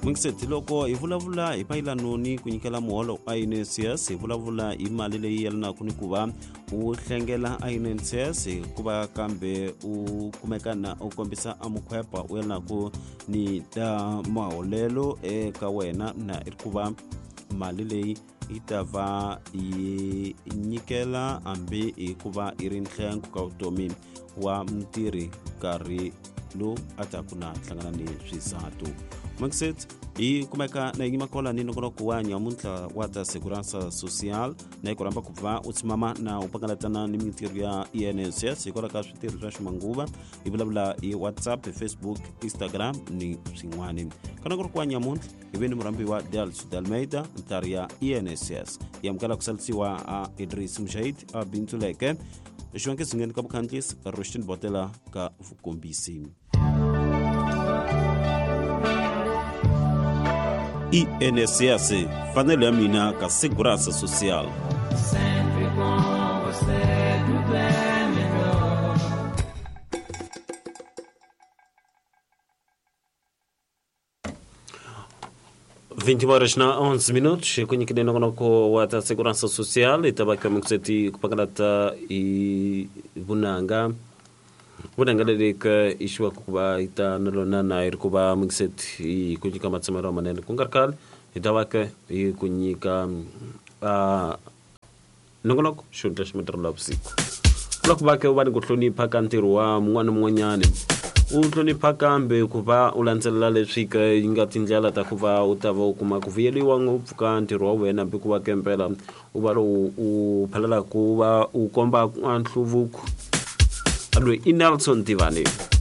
Mwingseti loko hi vulavula hi payilanoni ku nyikela muholo wa INSS hi vulavula hi mali leyi yelanaka ni ku va u hlengela INSS ku va kambe u kumeka na u kombisa amukhwepa u yelanaka ni ta maholelo eka wena na ku va mali leyi yi ta va yi nyikela hambi hi ku va i ri nhlengo ka vutomi wa mutirhi nkarhi lowu a taku na hlangana ni swisatu. Mwingseti hi kumeka na yin'we kola ni nongonoko wa nyamuntlha wa ta segurança social na ku ramba ku va u tshimama na u pangalatana ni mitirho ya INSS hi kola ka switirhi swa ximanguva hi vulavula hi WhatsApp, Facebook, Instagram ni swin'wana. Ka nongonoko wa nyamuntlha hi ve ni murambi wa Dalmeida ntari ya INSS hi amukela ku salisiwa a Idris Mshahid a Bintuleke xivangelo xingeni ka vukhantlisi Rushton Botela ka vukombisi. INSS fanele ya mina ka segurança social. Sempre com você tudo é melhor. Horas na 11 minutos kwenye kile nongonoko wa ta segurança social itabaki mkuseti kupakalata i bunanga leka ishwa kuba ita nalona na irkuba mkuseti kunyika matsamero manene kungarkal itabaki kunyika nongonoko shuntash metrala usiku kulakubake ubani kuhloni phaka ntiro wa mwana mwanyane utloni phakambe kuva ulandzelela leswika yi nga tindlela ta kuva u ta va u kuma ku vuyeliwa ngopfu ka ntirho wa wena hambi ku va kempela u va lowu u phalela ku va u komba nhluvuko loyi i Nelson Tivani.